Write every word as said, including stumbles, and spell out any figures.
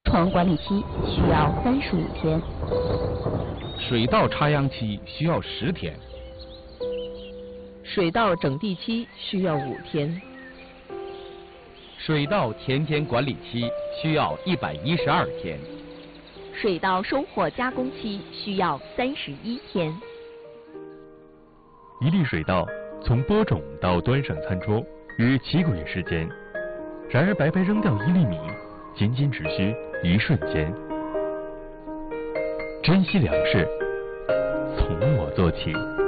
床管理期需要三十五天， 水稻插秧期需要十天， 水稻整地期需要五天， 水稻田间管理期需要一百一十二天， 水稻收获加工期需要三十一天。 一粒水稻从播种到端上餐桌约七个月时间，然而白白扔掉一粒米，仅仅只需一瞬间。珍惜粮食，从我做起。